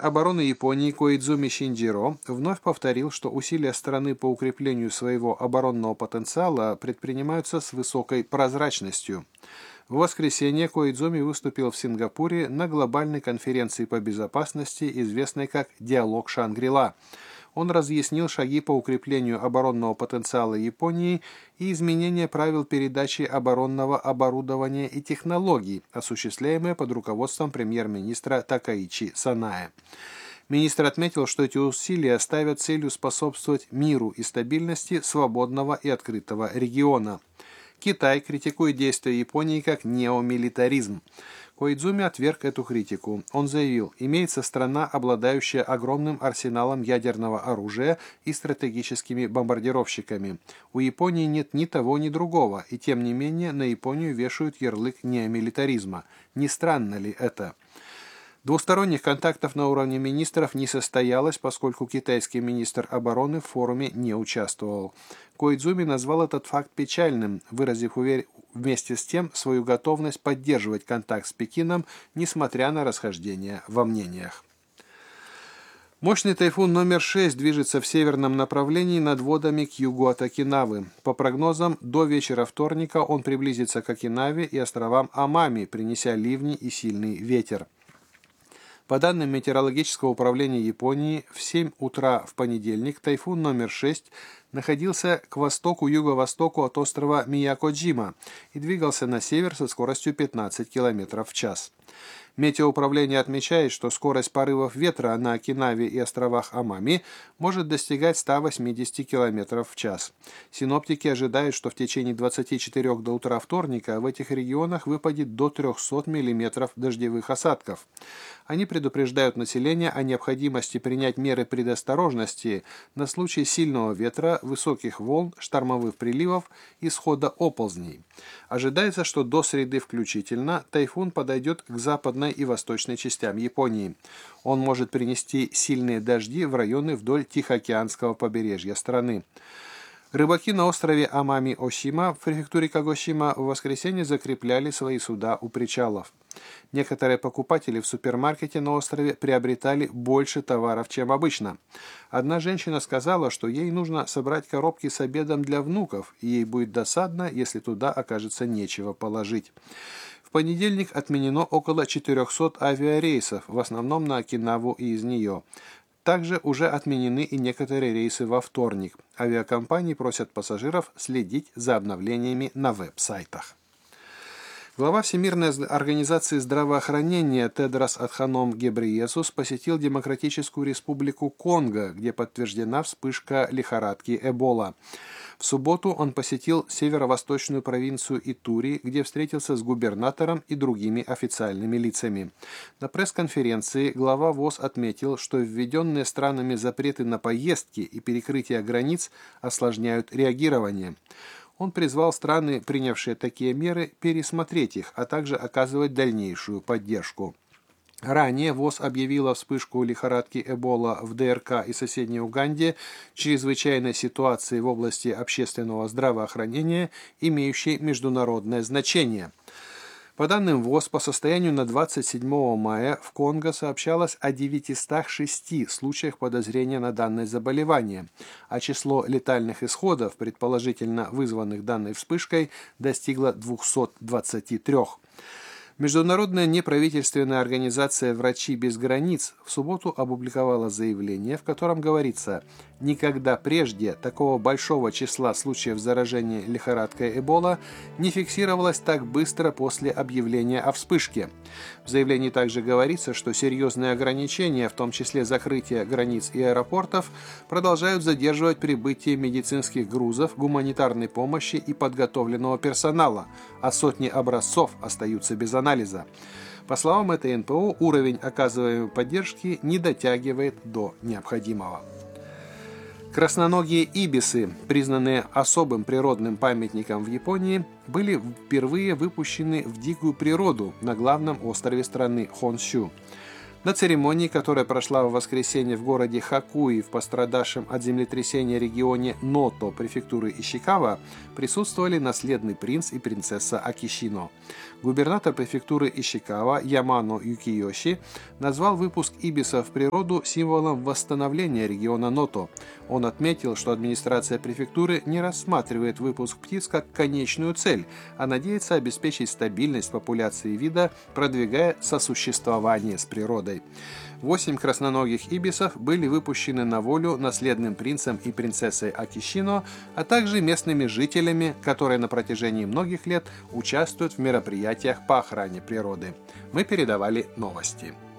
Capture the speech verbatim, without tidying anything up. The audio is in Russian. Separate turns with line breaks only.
обороны Японии Коидзуми Шинджиро вновь повторил, что усилия страны по укреплению своего оборонного потенциала предпринимаются с высокой прозрачностью. В воскресенье Коидзуми выступил в Сингапуре на глобальной конференции по безопасности, известной как «Диалог Шангри-Ла». Он разъяснил шаги по укреплению оборонного потенциала Японии и изменения правил передачи оборонного оборудования и технологий, осуществляемые под руководством премьер-министра Такаичи Санае. Министр отметил, что эти усилия ставят целью способствовать миру и стабильности свободного и открытого региона. Китай критикует действия Японии как неомилитаризм. Коидзуми отверг эту критику. Он заявил, имеется страна, обладающая огромным арсеналом ядерного оружия и стратегическими бомбардировщиками. У Японии нет ни того, ни другого, и тем не менее на Японию вешают ярлык неомилитаризма. Не странно ли это? Двусторонних контактов на уровне министров не состоялось, поскольку китайский министр обороны в форуме не участвовал. Коидзуми назвал этот факт печальным, выразив увер... вместе с тем свою готовность поддерживать контакт с Пекином, несмотря на расхождения во мнениях. Мощный тайфун номер шесть движется в северном направлении над водами к югу от Окинавы. По прогнозам, до вечера вторника он приблизится к Окинаве и островам Амами, принеся ливни и сильный ветер. По данным Метеорологического управления Японии, в семь утра в понедельник тайфун номер шесть находился к востоку-юго-востоку от острова Миякоджима и двигался на север со скоростью пятнадцать километров в час. Метеоуправление отмечает, что скорость порывов ветра на Окинаве и островах Амами может достигать ста восьмидесяти километров в час. Синоптики ожидают, что в течение двадцати четырёх до утра вторника в этих регионах выпадет до трёхсот миллиметров дождевых осадков. Они предупреждают население о необходимости принять меры предосторожности на случай сильного ветра, высоких волн, штормовых приливов и схода оползней. Ожидается, что до среды включительно тайфун подойдет к западной и восточной частям Японии. Он может принести сильные дожди в районы вдоль Тихоокеанского побережья страны. Рыбаки на острове Амами-Осима в префектуре Кагосима в воскресенье закрепляли свои суда у причалов. Некоторые покупатели в супермаркете на острове приобретали больше товаров, чем обычно. Одна женщина сказала, что ей нужно собрать коробки с обедом для внуков, и ей будет досадно, если туда окажется нечего положить. В понедельник отменено около четырёхсот авиарейсов, в основном на Окинаву и из нее. Также уже отменены и некоторые рейсы во вторник. Авиакомпании просят пассажиров следить за обновлениями на веб-сайтах. Глава Всемирной организации здравоохранения Тедрос Адханом Гебрейесус посетил Демократическую Республику Конго, где подтверждена вспышка лихорадки Эбола. В субботу он посетил северо-восточную провинцию Итури, где встретился с губернатором и другими официальными лицами. На пресс-конференции глава ВОЗ отметил, что введенные странами запреты на поездки и перекрытие границ осложняют реагирование. Он призвал страны, принявшие такие меры, пересмотреть их, а также оказывать дальнейшую поддержку. Ранее ВОЗ объявила вспышку лихорадки Эбола в ДРК и соседней Уганде чрезвычайной ситуации в области общественного здравоохранения, имеющей международное значение. По данным ВОЗ, по состоянию на двадцать седьмое мая в Конго сообщалось о девятистах шести случаях подозрения на данное заболевание, а число летальных исходов, предположительно вызванных данной вспышкой, достигло двухсот двадцати трёх. Международная неправительственная организация «Врачи без границ» в субботу опубликовала заявление, в котором говорится: «Никогда прежде такого большого числа случаев заражения лихорадкой Эбола не фиксировалось так быстро после объявления о вспышке». В заявлении также говорится, что серьезные ограничения, в том числе закрытие границ и аэропортов, продолжают задерживать прибытие медицинских грузов, гуманитарной помощи и подготовленного персонала, а сотни образцов остаются без анализа. По словам этой эн пэ о, уровень оказываемой поддержки не дотягивает до необходимого. Красноногие ибисы, признанные особым природным памятником в Японии, были впервые выпущены в дикую природу на главном острове страны Хонсю. На церемонии, которая прошла в воскресенье в городе Хакуи в пострадавшем от землетрясения регионе Ното префектуры Ишикава, присутствовали наследный принц и принцесса Акишино. Губернатор префектуры Ишикава Ямано Юкиёши назвал выпуск ибиса в природу символом восстановления региона Ното. Он отметил, что администрация префектуры не рассматривает выпуск птиц как конечную цель, а надеется обеспечить стабильность популяции вида, продвигая сосуществование с природой. Восемь красноногих ибисов были выпущены на волю наследным принцем и принцессой Акишино, а также местными жителями, которые на протяжении многих лет участвуют в мероприятиях по охране природы. Мы передавали новости.